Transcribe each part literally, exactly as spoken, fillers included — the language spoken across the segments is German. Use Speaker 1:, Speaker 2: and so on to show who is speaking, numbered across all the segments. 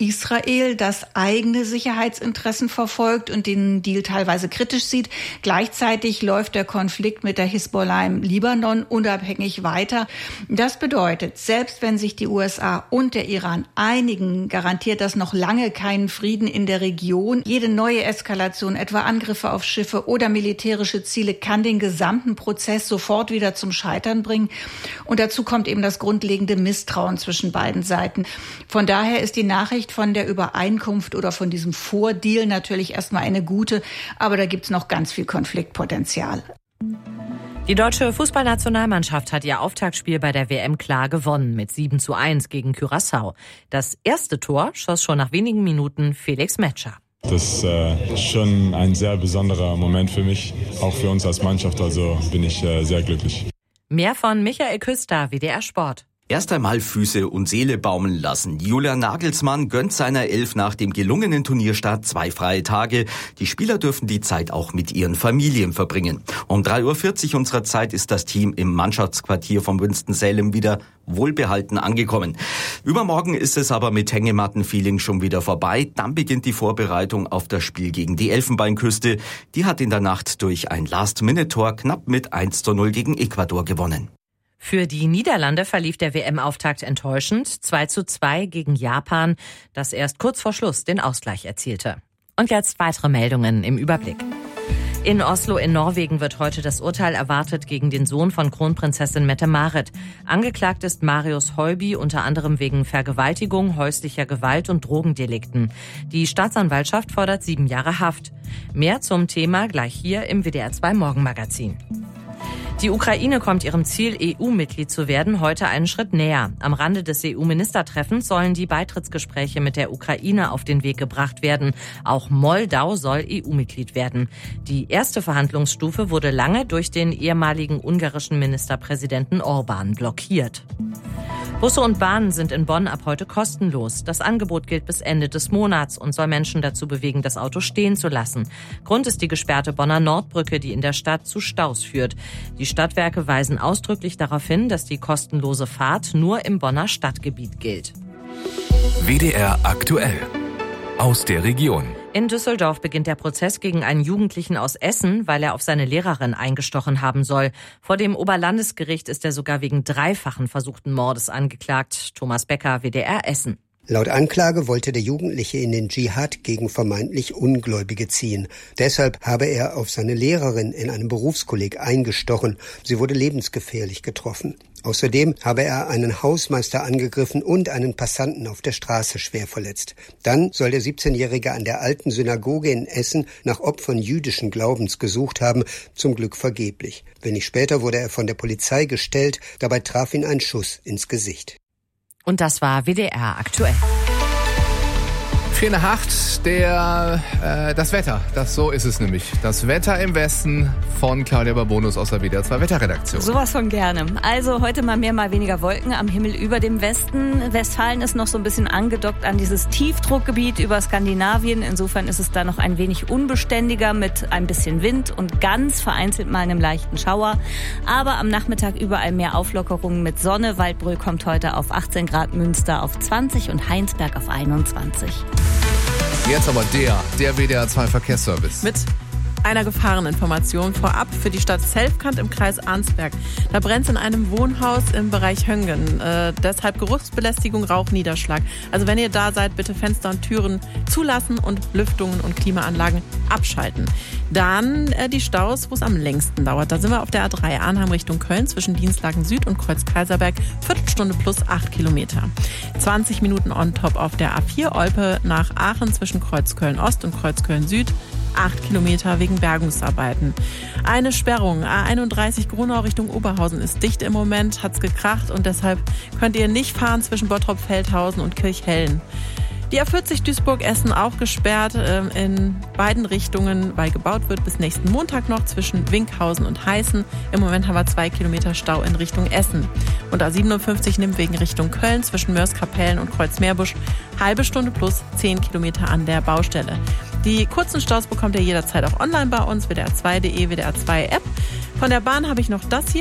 Speaker 1: Israel, das eigene Sicherheitsinteressen verfolgt und den Deal teilweise kritisch sieht. Gleichzeitig läuft der Konflikt mit der Hisbollah im Libanon unabhängig weiter. Das bedeutet, selbst wenn sich die U S A und der Iran einigen, garantiert das noch lange keinen Frieden in der Region. Jede neue Eskalation, etwa Angriffe auf Schiffe oder militärische Ziele, kann den gesamten Prozess sofort wieder zum Scheitern bringen. Und dazu kommt eben das grundlegende Misstrauen zwischen beiden Seiten. Von daher ist die Nachricht von der Übereinkunft oder von diesem Vordeal natürlich erstmal eine gute, aber da gibt es noch ganz viel Konfliktpotenzial.
Speaker 2: Die deutsche Fußballnationalmannschaft hat ihr Auftaktspiel bei der W M klar gewonnen mit sieben zu eins gegen Curaçao. Das erste Tor schoss schon nach wenigen Minuten Felix Metscher.
Speaker 3: Das ist äh, schon ein sehr besonderer Moment für mich, auch für uns als Mannschaft, also bin ich äh, sehr glücklich.
Speaker 2: Mehr von Michael Küster, W D R Sport.
Speaker 4: Erst einmal Füße und Seele baumeln lassen. Julian Nagelsmann gönnt seiner Elf nach dem gelungenen Turnierstart zwei freie Tage. Die Spieler dürfen die Zeit auch mit ihren Familien verbringen. Um drei Uhr vierzig unserer Zeit ist das Team im Mannschaftsquartier von Winston-Salem wieder wohlbehalten angekommen. Übermorgen ist es aber mit Hängematten-Feeling schon wieder vorbei. Dann beginnt die Vorbereitung auf das Spiel gegen die Elfenbeinküste. Die hat in der Nacht durch ein Last-Minute-Tor knapp mit eins zu null gegen Ecuador gewonnen.
Speaker 2: Für die Niederlande verlief der W M-Auftakt enttäuschend. zwei zu zwei gegen Japan, das erst kurz vor Schluss den Ausgleich erzielte. Und jetzt weitere Meldungen im Überblick. In Oslo in Norwegen wird heute das Urteil erwartet gegen den Sohn von Kronprinzessin Mette-Marit. Angeklagt ist Marius Heuby unter anderem wegen Vergewaltigung, häuslicher Gewalt und Drogendelikten. Die Staatsanwaltschaft fordert sieben Jahre Haft. Mehr zum Thema gleich hier im W D R zwei Morgenmagazin. Die Ukraine kommt ihrem Ziel, E U-Mitglied zu werden, heute einen Schritt näher. Am Rande des E U-Ministertreffens sollen die Beitrittsgespräche mit der Ukraine auf den Weg gebracht werden. Auch Moldau soll E U-Mitglied werden. Die erste Verhandlungsstufe wurde lange durch den ehemaligen ungarischen Ministerpräsidenten Orbán blockiert. Busse und Bahnen sind in Bonn ab heute kostenlos. Das Angebot gilt bis Ende des Monats und soll Menschen dazu bewegen, das Auto stehen zu lassen. Grund ist die gesperrte Bonner Nordbrücke, die in der Stadt zu Staus führt. Die Stadtwerke weisen ausdrücklich darauf hin, dass die kostenlose Fahrt nur im Bonner Stadtgebiet gilt.
Speaker 5: W D R aktuell aus der Region.
Speaker 2: In Düsseldorf beginnt der Prozess gegen einen Jugendlichen aus Essen, weil er auf seine Lehrerin eingestochen haben soll. Vor dem Oberlandesgericht ist er sogar wegen dreifachen versuchten Mordes angeklagt. Thomas Becker, W D R Essen.
Speaker 6: Laut Anklage wollte der Jugendliche in den Dschihad gegen vermeintlich Ungläubige ziehen. Deshalb habe er auf seine Lehrerin in einem Berufskolleg eingestochen. Sie wurde lebensgefährlich getroffen. Außerdem habe er einen Hausmeister angegriffen und einen Passanten auf der Straße schwer verletzt. Dann soll der siebzehnjährige an der alten Synagoge in Essen nach Opfern jüdischen Glaubens gesucht haben, zum Glück vergeblich. Wenig später wurde er von der Polizei gestellt, dabei traf ihn ein Schuss ins Gesicht.
Speaker 2: Und das war W D R aktuell.
Speaker 7: Vier nach acht, der, äh, das Wetter, das so ist es nämlich. Das Wetter im Westen von Claudia Babonus aus der W D R zwei Wetterredaktion.
Speaker 8: Sowas von gerne. Also heute mal mehr, mal weniger Wolken am Himmel über dem Westen. Westfalen ist noch so ein bisschen angedockt an dieses Tiefdruckgebiet über Skandinavien. Insofern ist es da noch ein wenig unbeständiger mit ein bisschen Wind und ganz vereinzelt mal einem leichten Schauer. Aber am Nachmittag überall mehr Auflockerungen mit Sonne. Waldbröl kommt heute auf achtzehn Grad, Münster auf zwanzig und Heinsberg auf einundzwanzig.
Speaker 7: Jetzt aber der, der W D R zwei Verkehrsservice.
Speaker 9: Mit einer Gefahreninformation vorab für die Stadt Selfkant im Kreis Arnsberg. Da brennt in einem Wohnhaus im Bereich Höngen. Äh, deshalb Geruchsbelästigung, Rauchniederschlag. Also wenn ihr da seid, bitte Fenster und Türen zulassen und Lüftungen und Klimaanlagen abschalten. Dann äh, die Staus, wo es am längsten dauert. Da sind wir auf der A drei Arnheim Richtung Köln zwischen Dienstlaken Süd und Kreuz Kaiserberg. Viertelstunde plus acht Kilometer. zwanzig Minuten on top auf der A vier Olpe nach Aachen zwischen Kreuz Köln Ost und Kreuz Köln Süd. acht Kilometer wegen Bergungsarbeiten. Eine Sperrung, A einunddreißig Grunau Richtung Oberhausen ist dicht im Moment, hat's gekracht und deshalb könnt ihr nicht fahren zwischen Bottrop-Feldhausen und Kirchhellen. Die A vierzig Duisburg-Essen auch gesperrt äh, in beiden Richtungen, weil gebaut wird bis nächsten Montag noch zwischen Winkhausen und Heißen. Im Moment haben wir zwei Kilometer Stau in Richtung Essen. Und A siebenundfünfzig nimmt wegen Richtung Köln zwischen Mörs-Kapellen und Kreuzmeerbusch halbe Stunde plus zehn Kilometer an der Baustelle. Die kurzen Staus bekommt ihr jederzeit auch online bei uns, W D R zwei punkt de, W D R zwei App. Von der Bahn habe ich noch das hier.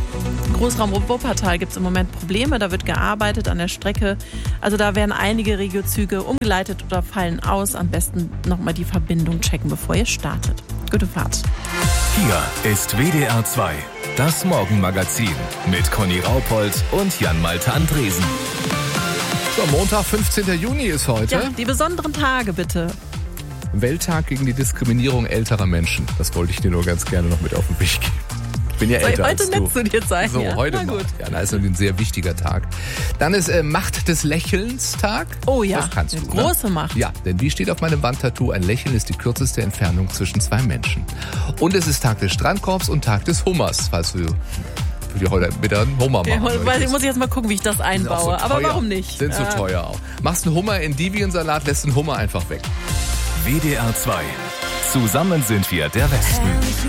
Speaker 9: Großraum Wuppertal gibt es im Moment Probleme, da wird gearbeitet an der Strecke. Also da werden einige Regiozüge umgeleitet oder fallen aus. Am besten nochmal die Verbindung checken, bevor ihr startet. Gute Fahrt.
Speaker 5: Hier ist W D R zwei, das Morgenmagazin mit Conny Raupold und Jan-Malte Andresen.
Speaker 7: So, Montag, fünfzehnten Juni ist heute.
Speaker 9: Ja, die besonderen Tage bitte.
Speaker 7: Welttag gegen die Diskriminierung älterer Menschen. Das wollte ich dir nur ganz gerne noch mit auf den Weg geben. Ich bin ja
Speaker 9: Soll
Speaker 7: älter
Speaker 9: heute
Speaker 7: als du.
Speaker 9: nett zu dir sein?
Speaker 7: So,
Speaker 9: ja.
Speaker 7: heute
Speaker 9: Na
Speaker 7: mal.
Speaker 9: gut.
Speaker 7: Ja, das ist ein sehr wichtiger Tag. Dann ist äh, Macht des Lächelns Tag.
Speaker 9: Oh ja,
Speaker 7: das kannst
Speaker 9: eine
Speaker 7: du,
Speaker 9: große
Speaker 7: ne?
Speaker 9: Macht.
Speaker 7: Ja, denn wie steht auf meinem Wandtattoo, ein Lächeln ist die kürzeste Entfernung zwischen zwei Menschen. Und es ist Tag des Strandkorbs und Tag des Hummers, falls du für die heute wieder einen Hummer machen
Speaker 9: Ja,
Speaker 7: möchtest.
Speaker 9: muss ich jetzt mal gucken, wie ich das einbaue.
Speaker 7: So
Speaker 9: Aber
Speaker 7: teuer.
Speaker 9: warum nicht?
Speaker 7: Sind so
Speaker 9: Äh,
Speaker 7: teuer auch. Machst einen Hummer in Diviensalat, lässt den Hummer einfach weg.
Speaker 5: W D R zwei. Zusammen sind wir der Westen.